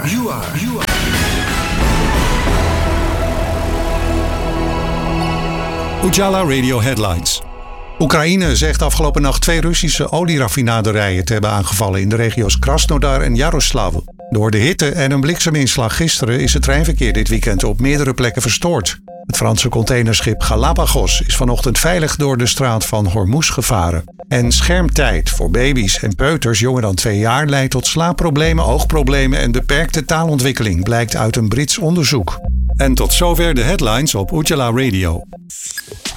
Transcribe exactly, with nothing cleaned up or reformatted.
you are, you are. Ujala Radio Headlines. Oekraïne zegt afgelopen nacht twee Russische olieraffinaderijen te hebben aangevallen in de regio's Krasnodar en Jaroslavl. Door de hitte en een blikseminslag gisteren is het treinverkeer dit weekend op meerdere plekken verstoord. Het Franse containerschip Galapagos is vanochtend veilig door de straat van Hormuz gevaren. En schermtijd voor baby's en peuters jonger dan twee jaar leidt tot slaapproblemen, oogproblemen en beperkte taalontwikkeling, blijkt uit een Brits onderzoek. En tot zover de headlines op Ujala Radio.